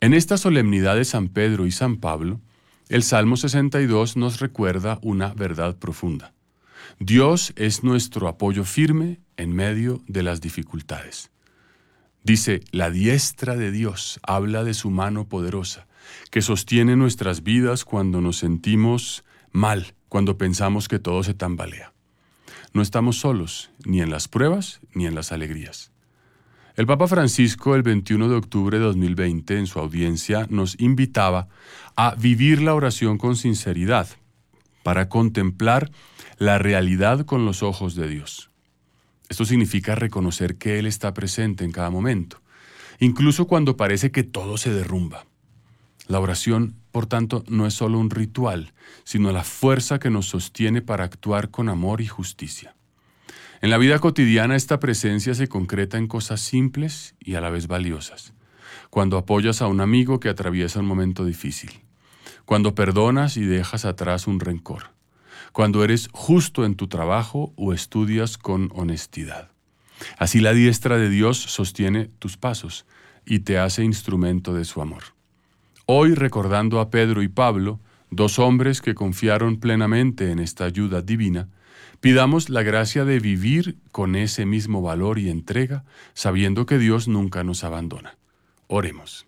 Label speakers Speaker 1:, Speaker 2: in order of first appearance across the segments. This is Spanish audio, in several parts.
Speaker 1: En esta solemnidad de San Pedro y San Pablo, el Salmo 62 nos recuerda una verdad profunda. Dios es nuestro apoyo firme en medio de las dificultades. Dice, la diestra de Dios habla de su mano poderosa, que sostiene nuestras vidas cuando nos sentimos mal, cuando pensamos que todo se tambalea. No estamos solos, ni en las pruebas, ni en las alegrías. El Papa Francisco, el 21 de octubre de 2020, en su audiencia, nos invitaba a vivir la oración con sinceridad, para contemplar la realidad con los ojos de Dios. Esto significa reconocer que Él está presente en cada momento, incluso cuando parece que todo se derrumba. La oración, por tanto, no es solo un ritual, sino la fuerza que nos sostiene para actuar con amor y justicia. En la vida cotidiana esta presencia se concreta en cosas simples y a la vez valiosas. Cuando apoyas a un amigo que atraviesa un momento difícil. Cuando perdonas y dejas atrás un rencor. Cuando eres justo en tu trabajo o estudias con honestidad. Así la diestra de Dios sostiene tus pasos y te hace instrumento de su amor. Hoy, recordando a Pedro y Pablo, dos hombres que confiaron plenamente en esta ayuda divina, pidamos la gracia de vivir con ese mismo valor y entrega, sabiendo que Dios nunca nos abandona. Oremos.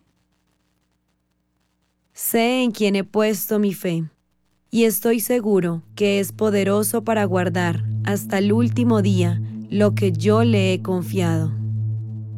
Speaker 2: Sé en quién he puesto mi fe, y estoy seguro que es poderoso para guardar hasta el último día lo que yo le he confiado.